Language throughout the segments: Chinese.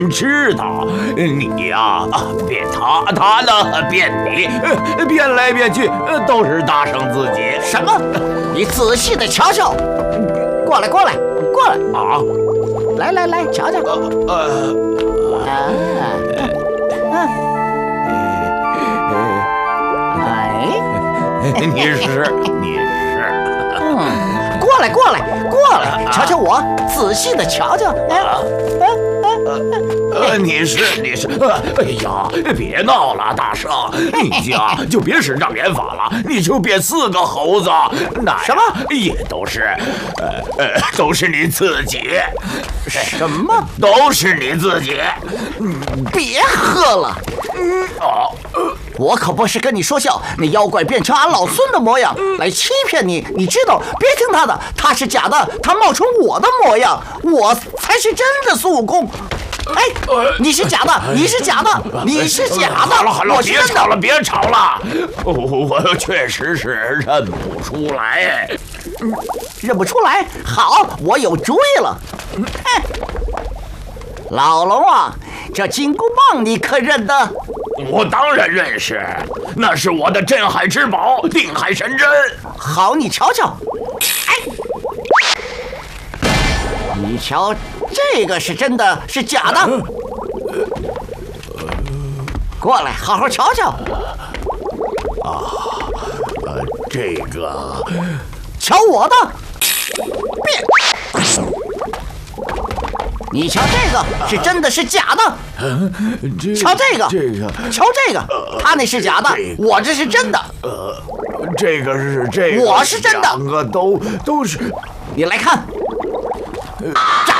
知道你呀，变他呢，变你，变来变去都是大圣自己。 什么？你仔细的瞧瞧。过来啊！来，瞧瞧。 你是。 过来，瞧瞧我，仔细的瞧瞧。 你是。哎呀，别闹了，大圣，你呀就别使障眼法了，你就变4个猴子，那什么也都是你自己。 什么？ 都是你自己。 别喝了。我可不是跟你说笑，那妖怪变成俺老孙的模样来欺骗你，你知道？别听他的，他是假的，他冒充我的模样，我才是真的孙悟空。哎，你是假的。 好了，别吵了，我确实是认不出来。 认不出来？好，我有主意了。老龙啊，这金箍棒你可认得？ 我当然认识，那是我的镇海之宝，定海神针。 好，你瞧瞧。你瞧，这个是真的，是假的？过来，好好瞧瞧。 这个， 瞧我的，变。你瞧这个是真的，是假的？瞧这个，瞧这个，他那是假的，我这是真的。 这个是这个， 我是真的， 两个都是。 你来看，长。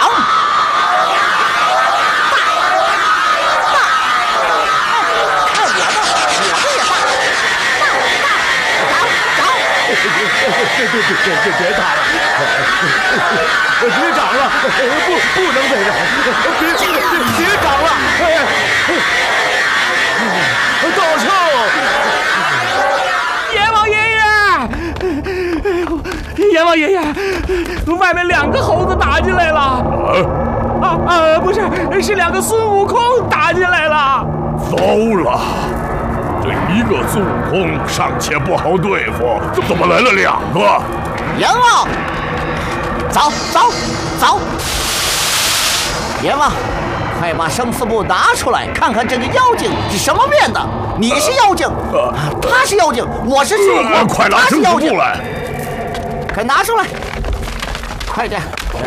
别打了，别长了，不能这样，别长了，大圣， 阎王爷爷，外面2个猴子打进来了。不是2个孙悟空打进来了。 糟了！这1个孙悟空尚且不好对付，怎么来了2个？ 阎王，走！阎王，快把生死簿拿出来，看看这个妖精是什么变的。你是妖精，他是妖精，我是孙悟空， 快拿生死簿来！ 快拿出来！快点！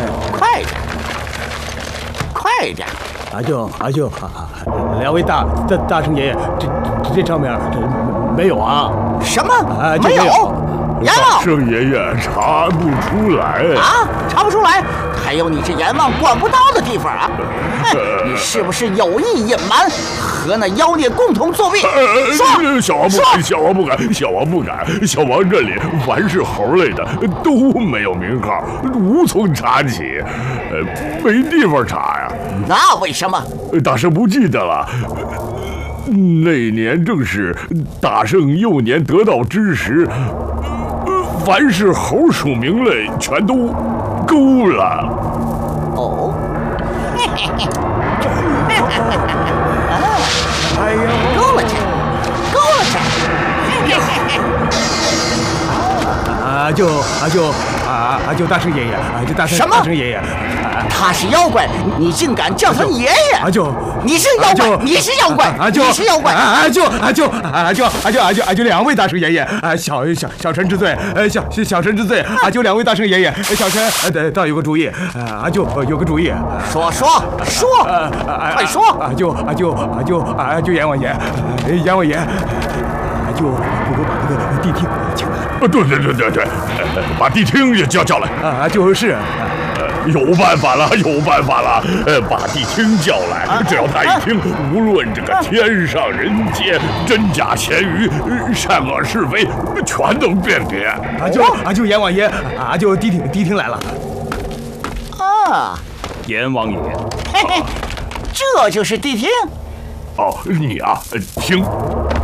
阿舅，2位大圣爷爷，这上面没有啊？ 什么？没有？阎王， 圣爷爷查不出来啊？查不出来？还有你这阎王管不到的地方啊！你是不是有意隐瞒，和那妖孽共同作弊？说！ 小王不敢，小王这里凡是猴类的都没有名号，无从查起，没地方查呀。 那为什么？ 大圣不记得了。那年正是大圣幼年得道之时，凡是猴属名类全都勾了。 哦， 哎呦， 勾了去！ 阿舅大圣爷爷， 什么？ 大圣爷爷， 他是妖怪，你竟敢叫他爷爷？ 阿舅， 你是妖怪，你是妖怪，你是妖怪！ 阿舅，2位大圣爷爷，小臣知罪，小臣知罪，阿舅2位大圣爷爷，小臣倒有个主意，阿舅有个主意， 说，快说！ 阿舅阎王爷，阿舅不如把那个谛听请来。 对，把谛听也叫来。 就是。 有办法了，把谛听叫来，只要他一听，无论这个天上人间、真假咸鱼、善恶是非，全能辨别。 阿舅阎王爷，阿舅谛听来了。 啊， 阎王爷， 嘿，这就是谛听。 哦，你啊，听。